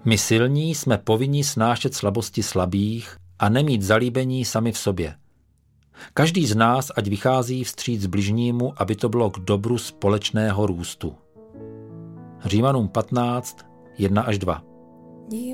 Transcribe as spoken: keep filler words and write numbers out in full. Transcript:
My silní jsme povinni snášet slabosti slabých a nemít zalíbení sami v sobě. Každý z nás ať vychází vstříc bližnímu, aby to bylo k dobru společného růstu. Římanům patnáct, jedna až dva.